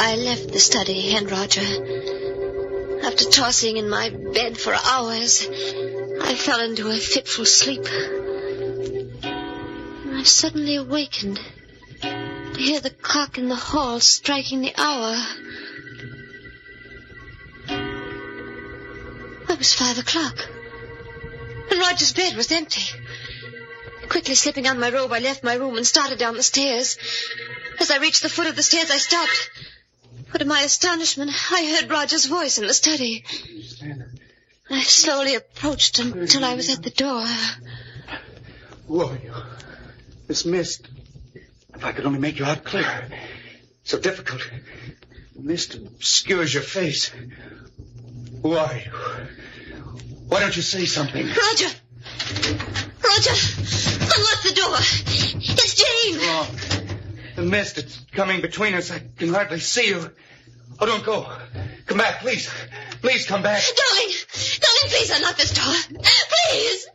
I left the study and Roger. After tossing in my bed for hours, I fell into a fitful sleep. I suddenly awakened to hear the clock in the hall striking the hour. It was 5 o'clock, and Roger's bed was empty. Quickly slipping on my robe, I left my room and started down the stairs. As I reached the foot of the stairs, I stopped. But to my astonishment, I heard Roger's voice in the study. I slowly approached until I was at the door. Who are you? This mist. If I could only make you out clear. So difficult. The mist obscures your face. Who are you? Why don't you say something? Roger! Roger! Unlock the door! It's Jane! Wrong. The mist, it's coming between us. I can hardly see you. Oh, don't go. Come back, please. Please come back. Darling, please unlock this door. Please!